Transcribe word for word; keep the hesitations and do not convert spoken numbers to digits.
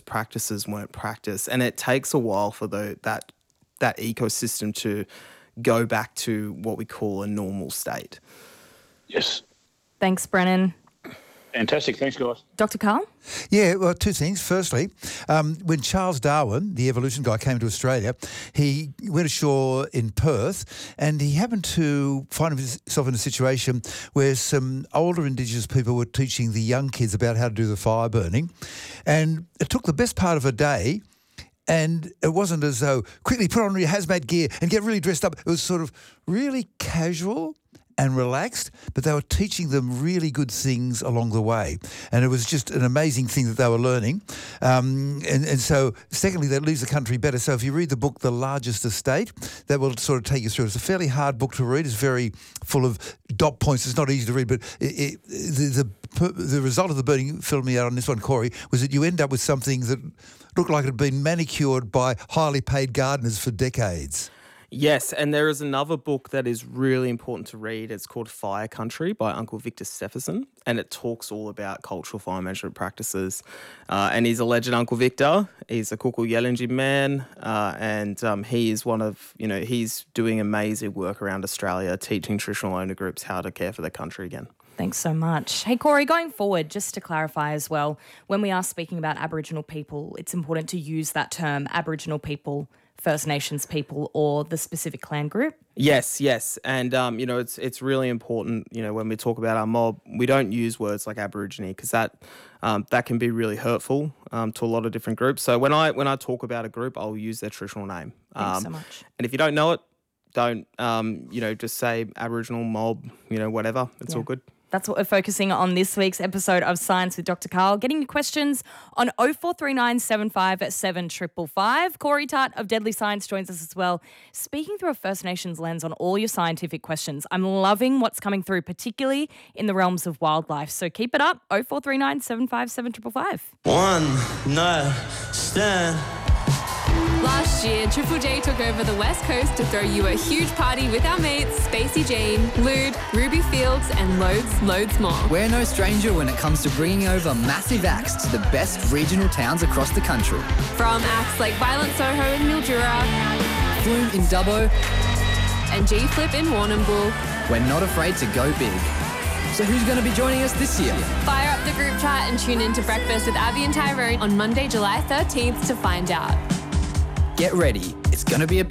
practices weren't practiced. And it takes a while for the, that that ecosystem to go back to what we call a normal state. Yes. Thanks, Brennan. Fantastic. Thanks, guys. Doctor Karl? Yeah, well, two things. Firstly, um, when Charles Darwin, the evolution guy, came to Australia, he went ashore in Perth and he happened to find himself in a situation where some older Indigenous people were teaching the young kids about how to do the fire burning. And it took the best part of a day, and it wasn't as though, quickly put on your hazmat gear and get really dressed up. It was sort of really casual and relaxed, but they were teaching them really good things along the way. And it was just an amazing thing that they were learning. Um, and, and so, secondly, that leaves the country better. So if you read the book, The Largest Estate, that will sort of take you through. It's a fairly hard book to read. It's very full of dot points. It's not easy to read, but it, it, the, the, the result of the burning, filled me out on this one, Corey, was that you end up with something that looked like it had been manicured by highly paid gardeners for decades. Yes, and there is another book that is really important to read. It's called Fire Country by Uncle Victor Stephenson, and it talks all about cultural fire management practices. Uh, and he's a legend, Uncle Victor. He's a Kuku Yalanji man, uh, and um, he is one of, you know, he's doing amazing work around Australia, teaching traditional owner groups how to care for their country again. Thanks so much. Hey, Corey, going forward, just to clarify as well, when we are speaking about Aboriginal people, it's important to use that term Aboriginal people, First Nations people, or the specific clan group? Yes, yes. And, um, you know, it's it's really important, you know, when we talk about our mob, we don't use words like Aborigine because that um, that can be really hurtful um, to a lot of different groups. So when I when I talk about a group, I'll use their traditional name. Thanks um, so much. And if you don't know it, don't, um, you know, just say Aboriginal mob, you know, whatever. It's Yeah. all good. That's what we're focusing on this week's episode of Science with Doctor Karl. Getting your questions on oh four three nine seven five seven five five five. Corey Tart of Deadly Science joins us as well, speaking through a First Nations lens on all your scientific questions. I'm loving what's coming through, particularly in the realms of wildlife. So keep it up, oh four three nine seven five seven five five five. One night stand. Last year, Triple J took over the West Coast to throw you a huge party with our mates, Spacey Jane, Lude, Ruby Fields, and loads, loads more. We're no stranger when it comes to bringing over massive acts to the best regional towns across the country. From acts like Violent Soho in Mildura, Flume in Dubbo, and G-Flip in Warrnambool. we're not afraid to go big. So who's going to be joining us this year? Fire up the group chat and tune in to Breakfast with Abby and Tyrone on Monday, July thirteenth to find out. Get ready. It's going to be a